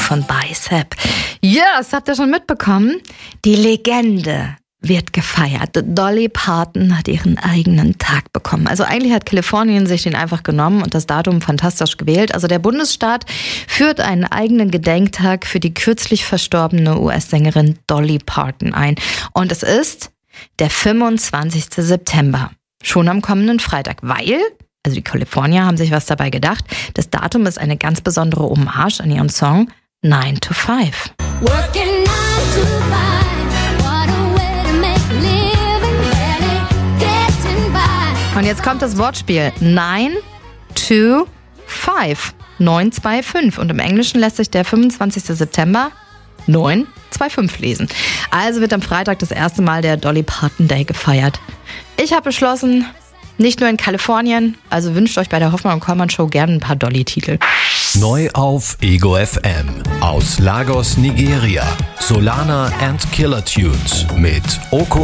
von Bicep. Yes, habt ihr schon mitbekommen? Die Legende wird gefeiert. Dolly Parton hat ihren eigenen Tag bekommen. Also eigentlich hat Kalifornien sich den einfach genommen und das Datum fantastisch gewählt. Also der Bundesstaat führt einen eigenen Gedenktag für die kürzlich verstorbene US-Sängerin Dolly Parton ein. Und es ist der 25. September. Schon am kommenden Freitag, weil, also die Kalifornier haben sich was dabei gedacht, das Datum ist eine ganz besondere Hommage an ihren Song 9 to 5. Working 9 to 5, what a way to make a living, barely getting by. Und jetzt kommt das Wortspiel 9 to 5. 925. Und im Englischen lässt sich der 25. September 925 lesen. Also wird am Freitag das erste Mal der Dolly Parton Day gefeiert. Ich habe beschlossen, nicht nur in Kalifornien, also wünscht euch bei der Hoffmann und Kollmann Show gerne ein paar Dolly-Titel. Neu auf Ego FM. Aus Lagos, Nigeria. Solana and Killer Tunes mit Oko